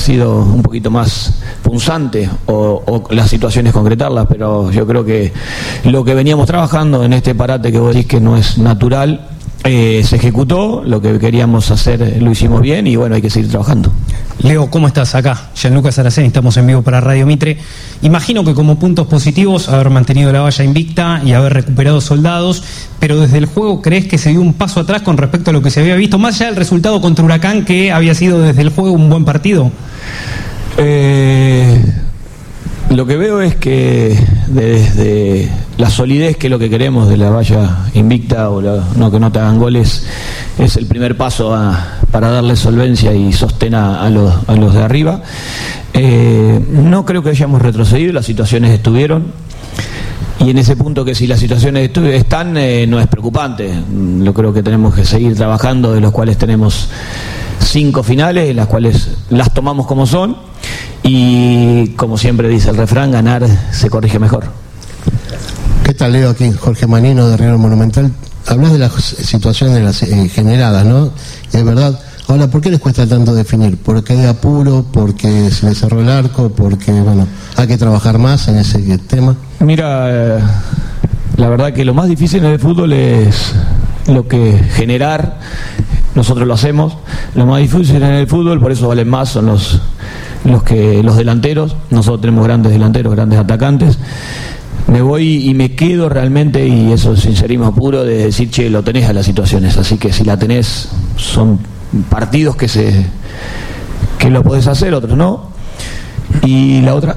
sido un poquito más punzante o las situaciones concretarlas, pero yo creo que lo que veníamos trabajando en este parate que vos decís que no es natural, se ejecutó, lo que queríamos hacer lo hicimos bien y bueno, hay que seguir trabajando. Leo, ¿cómo estás? Acá, Gianluca Saraceni, estamos en vivo para Radio Mitre. Imagino que como puntos positivos haber mantenido la valla invicta y haber recuperado soldados, pero desde el juego, ¿crees que se dio un paso atrás con respecto a lo que se había visto, más allá del resultado contra Huracán, que había sido desde el juego un buen partido? Lo que veo es que desde la solidez, que es lo que queremos de la valla invicta, o no que no te hagan goles, es el primer paso para darle solvencia y sostén a los de arriba. No creo que hayamos retrocedido, las situaciones estuvieron, y en ese punto que si las situaciones están, no es preocupante. Yo creo que tenemos que seguir trabajando, de los cuales tenemos 5 finales, las cuales las tomamos como son, y como siempre dice el refrán, ganar se corrige mejor. ¿Qué tal, Leo? Aquí Jorge Manino de River Monumental. Hablas de las situaciones generadas, ¿no? Y es verdad. Ahora, ¿por qué les cuesta tanto definir? ¿Porque hay apuro? ¿Porque se les cerró el arco? ¿Porque, bueno, hay que trabajar más en ese tema? Mira, la verdad que lo más difícil en el fútbol es lo que generar. Nosotros lo hacemos. Lo más difícil en el fútbol, por eso valen más, son los delanteros. Nosotros tenemos grandes delanteros, grandes atacantes. Me voy y me quedo realmente, y eso es sincerismo puro, de decir, che, lo tenés a las situaciones, así que si la tenés, son partidos que lo podés hacer, otros no. Y la otra,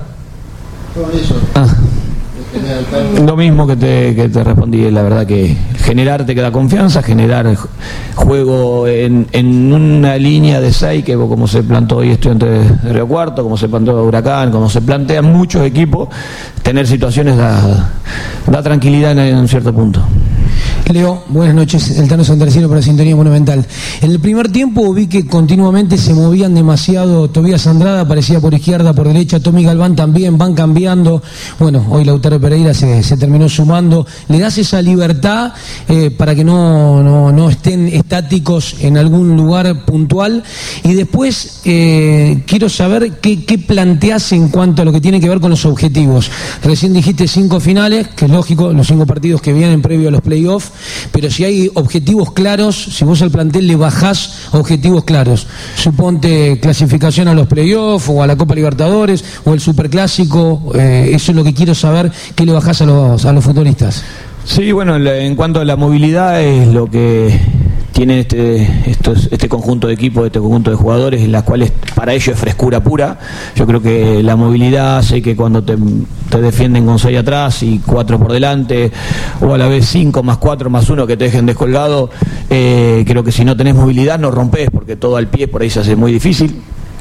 lo mismo que te respondí, la verdad que generar te queda confianza, generar juego en una línea de 6, que como se plantó hoy Estudiantes de Río Cuarto, como se plantó Huracán, como se plantean muchos equipos, tener situaciones da tranquilidad en un cierto punto. Leo, buenas noches, el Tano Santarciero para Sintonía Monumental. En el primer tiempo vi que continuamente se movían demasiado. Tobías Andrada aparecía por izquierda, por derecha, Tommy Galván también, van cambiando. Bueno, hoy Lautaro Pereira se terminó sumando. ¿Le das esa libertad para que no estén estáticos en algún lugar puntual? Y después quiero saber qué planteás en cuanto a lo que tiene que ver con los objetivos. Recién dijiste 5 finales, que es lógico, los 5 partidos que vienen previo a los playoffs. Pero si hay objetivos claros, si vos al plantel le bajás objetivos claros, suponte clasificación a los playoffs o a la Copa Libertadores o el Superclásico, eso es lo que quiero saber, ¿qué le bajás a los futbolistas? Sí, bueno, en cuanto a la movilidad, es lo que tiene este conjunto de equipos, este conjunto de jugadores, en las cuales para ellos es frescura pura. Yo creo que la movilidad hace que cuando te defienden con 6 atrás y 4 por delante, o a la vez 5 más 4 más 1 que te dejen descolgado, creo que si no tenés movilidad no rompés, porque todo al pie por ahí se hace muy difícil.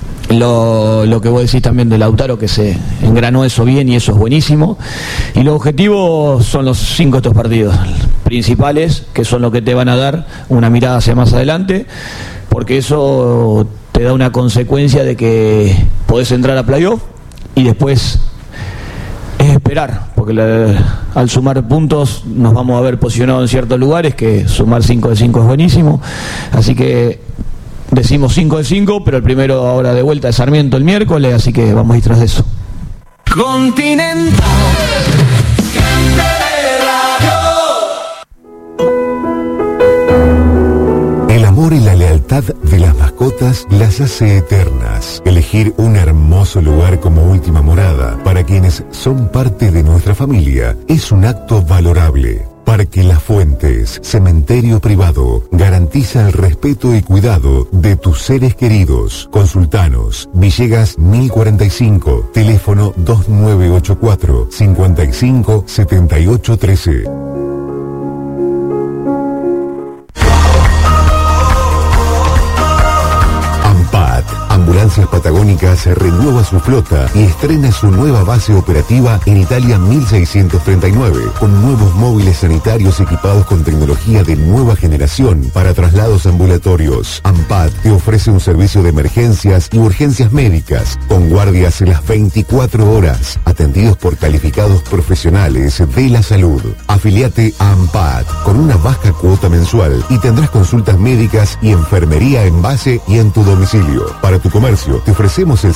Lo que vos decís también de Lautaro, que se engranó eso bien, y eso es buenísimo. Y los objetivos son los 5 estos partidos principales, que son los que te van a dar una mirada hacia más adelante, porque eso te da una consecuencia de que podés entrar a playoff, y después es esperar, porque al sumar puntos nos vamos a ver posicionados en ciertos lugares, que sumar 5 de 5 es buenísimo. Así que decimos 5 de 5, pero el primero ahora de vuelta es Sarmiento el miércoles, así que vamos a ir tras de eso. Continental. El amor y la lealtad de las mascotas las hace eternas. Elegir un hermoso lugar como última morada para quienes son parte de nuestra familia es un acto valorable. Parque Las Fuentes, cementerio privado, garantiza el respeto y cuidado de tus seres queridos. Consultanos, Villegas 1045, teléfono 2984 55 78 13. Ambulancias Patagónicas renueva su flota y estrena su nueva base operativa en Italia 1639, con nuevos móviles sanitarios equipados con tecnología de nueva generación para traslados ambulatorios. AMPAT te ofrece un servicio de emergencias y urgencias médicas, con guardias en las 24 horas, atendidos por calificados profesionales de la salud. Afiliate a AMPAT con una baja cuota mensual y tendrás consultas médicas y enfermería en base y en tu domicilio. Para tu comercio, te ofrecemos el